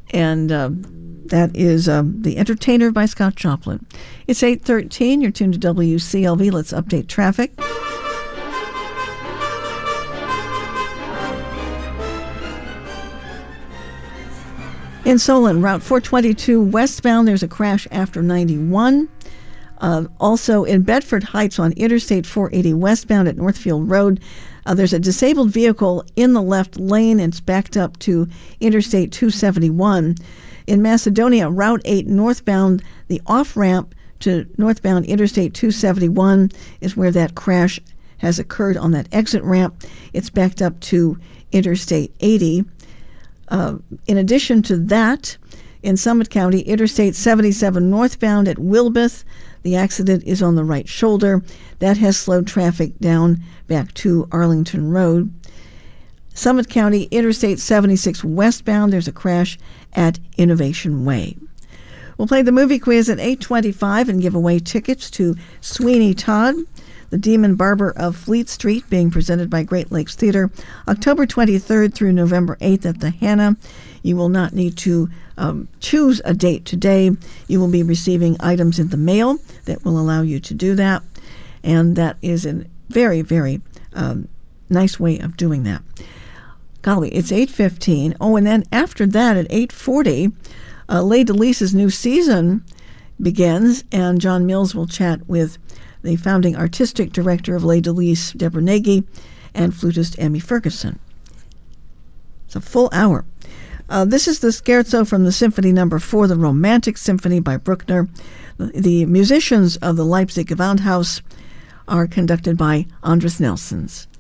And that is The Entertainer by Scott Joplin. It's 8:13. You're tuned to WCLV. Let's update traffic. In Solon, Route 422 westbound, there's a crash after 91. Also in Bedford Heights on Interstate 480 westbound at Northfield Road, there's a disabled vehicle in the left lane. It's backed up to Interstate 271. In Macedonia, Route 8 northbound, the off-ramp to northbound Interstate 271 is where that crash has occurred on that exit ramp. It's backed up to Interstate 80. In addition to that, in Summit County, Interstate 77 northbound at Wilbeth, the accident is on the right shoulder. That has slowed traffic down back to Arlington Road. Summit County, Interstate 76 westbound, there's a crash at Innovation Way. We'll play the movie quiz at 8:25 and give away tickets to Sweeney Todd, The Demon Barber of Fleet Street, being presented by Great Lakes Theater, October 23rd through November 8th at the Hannah. You will not need to choose a date today. You will be receiving items in the mail that will allow you to do that, and that is a very, very nice way of doing that. Golly, it's 8:15. Oh, and then after that at 8:40, Les Delices' new season begins, and John Mills will chat with the founding artistic director of Les Delices, Deborah Nagy, and flutist Emmy Ferguson. It's a full hour. This is the scherzo from the Symphony No. 4, the Romantic Symphony by Bruckner. The musicians of the Leipzig Gewandhaus are conducted by Andres Nelsons.